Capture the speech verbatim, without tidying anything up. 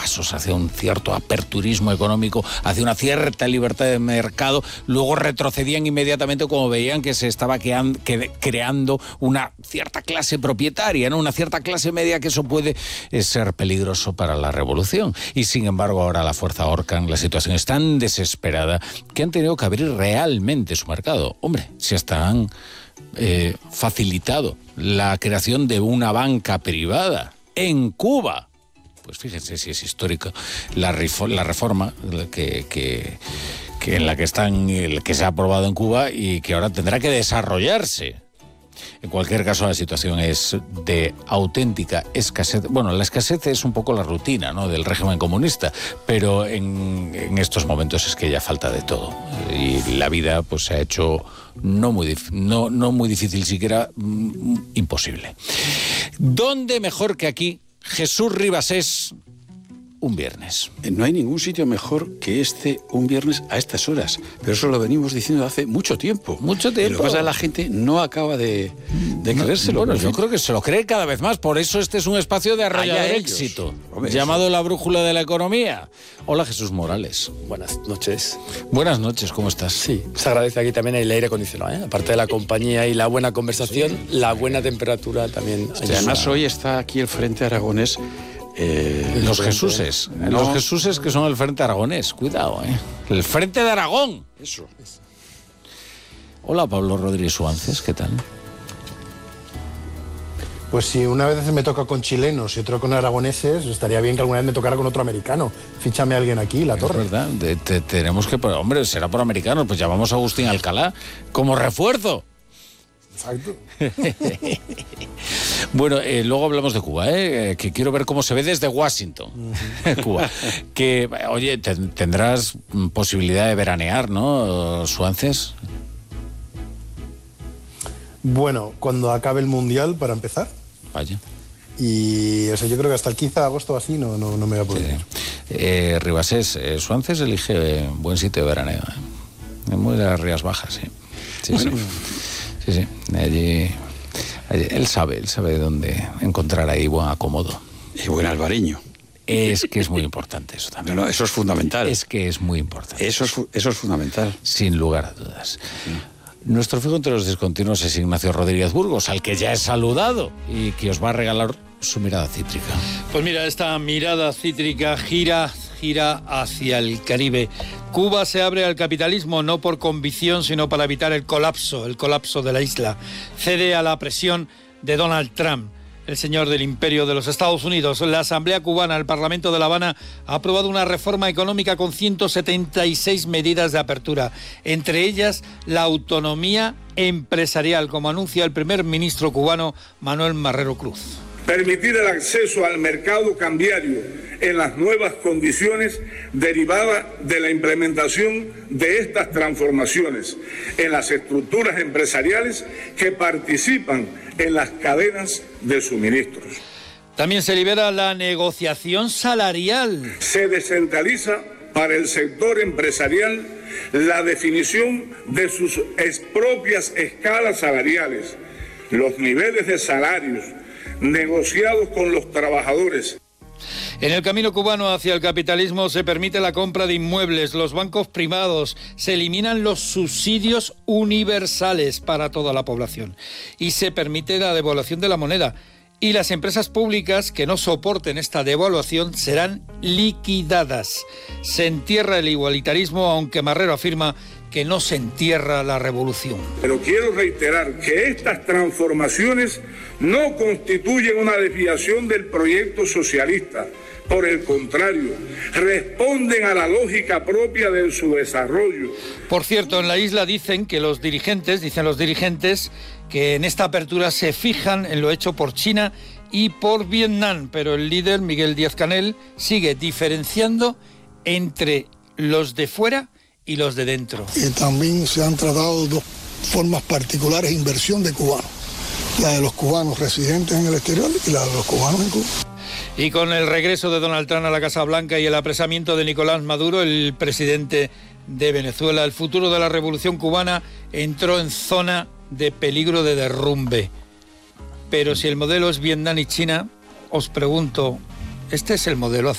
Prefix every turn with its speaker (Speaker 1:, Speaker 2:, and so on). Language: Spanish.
Speaker 1: pasos hacia un cierto aperturismo económico, hacia una cierta libertad de mercado, luego retrocedían inmediatamente como veían que se estaba creando una cierta clase propietaria, ¿no? Una cierta clase media, que eso puede ser peligroso para la revolución. Y sin embargo ahora la fuerza ahorcan, la situación es tan desesperada que han tenido que abrir realmente su mercado. Hombre, si hasta han eh, facilitado la creación de una banca privada en Cuba. Pues fíjense si es histórica la, la reforma que, que, que en la que están, que se ha aprobado en Cuba y que ahora tendrá que desarrollarse. En cualquier caso, la situación es de auténtica escasez. Bueno, la escasez es un poco la rutina, ¿no?, del régimen comunista, pero en, en estos momentos es que ya falta de todo. Y la vida pues se ha hecho no muy, no, no muy difícil, siquiera mm, imposible. ¿Dónde mejor que aquí, Jesús Ribasés, un viernes?
Speaker 2: No hay ningún sitio mejor que este un viernes a estas horas. Pero eso lo venimos diciendo hace mucho tiempo.
Speaker 1: Mucho tiempo.
Speaker 2: Y lo que pasa es que la gente no acaba de, de
Speaker 1: no,
Speaker 2: creérselo.
Speaker 1: Bueno, yo creo que se lo cree cada vez más. Por eso este es un espacio de arrollador éxito, Hombre, llamado eso. La brújula de la economía. Hola, Jesús Morales.
Speaker 3: Buenas noches.
Speaker 1: Buenas noches, ¿cómo estás?
Speaker 3: Sí, se agradece aquí también el aire acondicionado, ¿eh? Aparte de la compañía y la buena conversación, sí. La buena temperatura también.
Speaker 2: Sí, además hoy está aquí el Frente Aragonés.
Speaker 1: Eh, los Jesuses, no. los Jesuses que son el Frente Aragonés, cuidado, ¿eh? El Frente de Aragón.
Speaker 2: Eso.
Speaker 1: Hola, Pablo Rodríguez Suances, ¿qué tal?
Speaker 4: Pues si una vez me toca con chilenos y otro con aragoneses, estaría bien que alguna vez me tocara con otro americano. Fíchame a alguien aquí, la torre.
Speaker 1: Es verdad, de, de, tenemos que, hombre, será por americanos, pues llamamos a Agustín Alcalá como refuerzo.
Speaker 4: Exacto.
Speaker 1: Bueno, eh, luego hablamos de Cuba, ¿eh? Que quiero ver cómo se ve desde Washington, Cuba. Que, oye, te, tendrás posibilidad de veranear, ¿no, Suances?
Speaker 4: Bueno, cuando acabe el Mundial, para empezar.
Speaker 1: Vaya.
Speaker 4: Y, o sea, yo creo que hasta el quince de agosto así no, no, no me voy a poder.
Speaker 1: Sí. Eh, Ribasés, eh, Suances elige un buen sitio de veraneo, ¿eh? Muy de las Rías Bajas, sí. Sí, bueno. sí. Sí, sí, allí, allí él sabe, él sabe dónde encontrar ahí buen acomodo.
Speaker 2: Y buen albareño.
Speaker 1: Es que es muy importante eso también.
Speaker 2: No, no, eso es fundamental.
Speaker 1: Es que es muy importante.
Speaker 2: Eso es, eso es fundamental.
Speaker 1: Sin lugar a dudas. Sí. Nuestro fijo entre los discontinuos es Ignacio Rodríguez Burgos, al que ya he saludado y que os va a regalar su mirada cítrica.
Speaker 5: Pues mira, esta mirada cítrica gira, gira hacia el Caribe. Cuba se abre al capitalismo no por convicción, sino para evitar el colapso, el colapso de la isla. Cede a la presión de Donald Trump, el señor del imperio de los Estados Unidos. La Asamblea Cubana, el Parlamento de La Habana, ha aprobado una reforma económica con ciento setenta y seis medidas de apertura, entre ellas la autonomía empresarial, como anuncia el primer ministro cubano Manuel Marrero Cruz.
Speaker 6: Permitir el acceso al mercado cambiario en las nuevas condiciones derivadas de la implementación de estas transformaciones en las estructuras empresariales que participan en las cadenas de suministros.
Speaker 5: También se libera la negociación salarial.
Speaker 6: Se descentraliza para el sector empresarial la definición de sus propias escalas salariales, los niveles de salarios negociados con los trabajadores.
Speaker 5: En el camino cubano hacia el capitalismo se permite la compra de inmuebles, los bancos privados, se eliminan los subsidios universales para toda la población y se permite la devaluación de la moneda. Y las empresas públicas que no soporten esta devaluación serán liquidadas. Se entierra el igualitarismo, aunque Marrero afirma que no se entierra la revolución.
Speaker 6: Pero quiero reiterar que estas transformaciones no constituyen una desviación del proyecto socialista. Por el contrario, responden a la lógica propia de su desarrollo.
Speaker 5: Por cierto, en la isla dicen que los dirigentes, dicen los dirigentes, que en esta apertura se fijan en lo hecho por China y por Vietnam, pero el líder, Miguel Díaz-Canel, sigue diferenciando entre los de fuera y los de dentro.
Speaker 7: Y también se han tratado dos formas particulares de inversión de cubanos, la de los cubanos residentes en el exterior y la de los cubanos en Cuba.
Speaker 5: Y con el regreso de Donald Trump a la Casa Blanca y el apresamiento de Nicolás Maduro, el presidente de Venezuela, el futuro de la revolución cubana entró en zona de peligro de derrumbe. Pero si el modelo es Vietnam y China, os pregunto, ¿este es el modelo